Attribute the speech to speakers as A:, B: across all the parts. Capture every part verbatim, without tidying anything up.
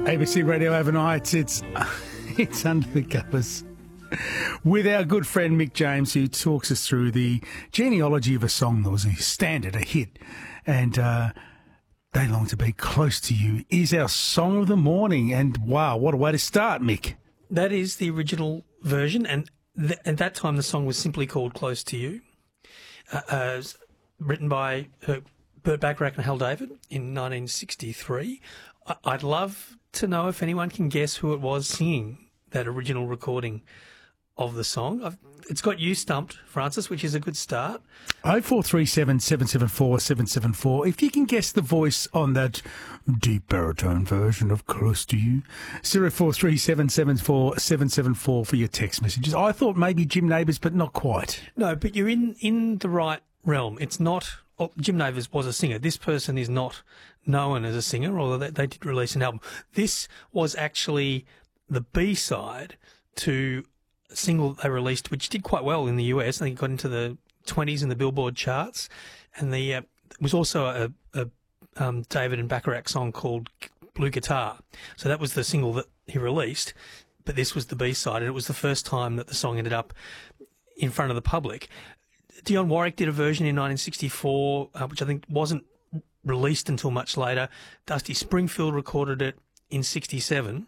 A: A B C Radio overnight. It's it's Under the Covers with our good friend Mick James, who talks us through the genealogy of a song that was a standard, a hit, and uh, They Long to Be Close to You is our song of the morning. And wow, what a way to start, Mick.
B: That is the original version, and th- at that time the song was simply called Close to You, uh, uh, written by uh, Burt Bacharach and Hal David in nineteen sixty-three. I- I'd love to know if anyone can guess who it was singing that original recording of the song. I've, it's got you stumped, Francis, which is a good start.
A: oh four three seven, seven seven four, seven seven four. If you can guess the voice on that deep baritone version of Close to You, zero four three seven, seven four, seven seven four for your text messages. I thought maybe Jim Nabors, but not quite.
B: No, but you're in, in the right realm. It's not... Oh, Jim Nabors was a singer. This person is not known as a singer, although they, they did release an album. This was actually the B-side to a single they released, which did quite well in the U S. I think it got into the twenties in the Billboard charts. And the uh, it was also a, a um, David and Bacharach song called Blue Guitar. So that was the single that he released, but this was the B-side, and it was the first time that the song ended up in front of the public. Dionne Warwick did a version in nineteen sixty-four, uh, which I think wasn't released until much later. Dusty Springfield recorded it in sixty-seven.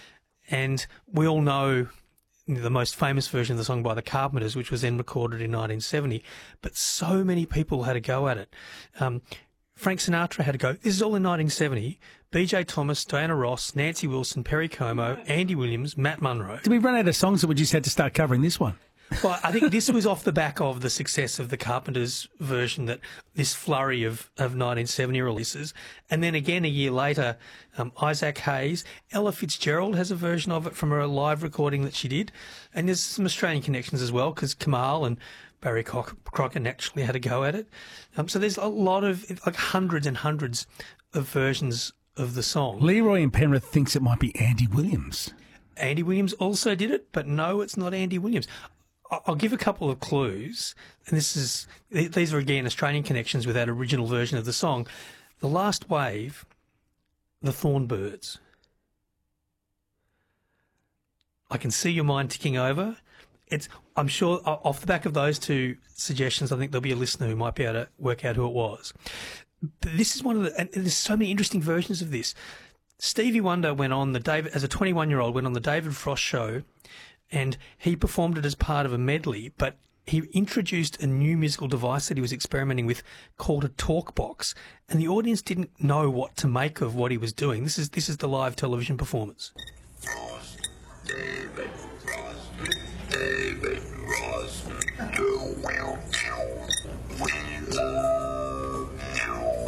B: And we all know the most famous version of the song by the Carpenters, which was then recorded in nineteen seventy. But so many people had a go at it. Um, Frank Sinatra had a go. This is all in nineteen seventy. B J Thomas, Diana Ross, Nancy Wilson, Perry Como, Andy Williams, Matt Monro.
A: Did we run out of songs that we just had to start covering this one?
B: Well, I think this was off the back of the success of the Carpenters version, that this flurry of, of nineteen seventy releases. And then again, a year later, um, Isaac Hayes, Ella Fitzgerald has a version of it from a live recording that she did. And there's some Australian connections as well, because Kamal and Barry Croc- Crocker naturally had a go at it. Um, so there's a lot of, like hundreds and hundreds of versions of the song.
A: Leroy in Penrith thinks it might be Andy Williams.
B: Andy Williams also did it, but no, it's not Andy Williams. I'll give a couple of clues, and this is these are again Australian connections with that original version of the song. The Last Wave, the Thornbirds. I can see your mind ticking over. It's I'm sure off the back of those two suggestions, I think there'll be a listener who might be able to work out who it was. But this is one of the, and there's so many interesting versions of this. Stevie Wonder went on the David as a twenty-one-year-old went on the David Frost show. And he performed it as part of a medley, but he introduced a new musical device that he was experimenting with called a talk box, and the audience didn't know what to make of what he was doing. This is this is the live television performance.
C: Frost, David Frost, David Frost, you will tell, we love you.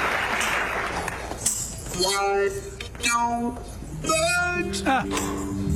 C: Why don't birds
A: Ah.